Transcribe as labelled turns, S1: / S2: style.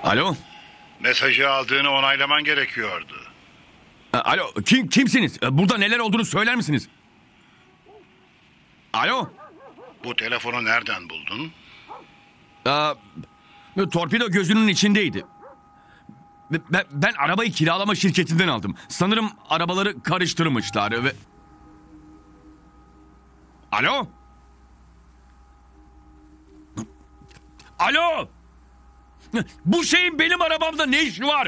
S1: Alo?
S2: Mesajı aldığını onaylaman gerekiyordu.
S1: Alo, kimsiniz? Burada neler olduğunu söyler misiniz? Alo?
S2: Bu telefonu nereden buldun?
S1: Torpido gözünün içindeydi. Ben arabayı kiralama şirketinden aldım. Sanırım arabaları karıştırmışlar ve... Alo? Alo? Bu şeyin benim arabamda ne işi var?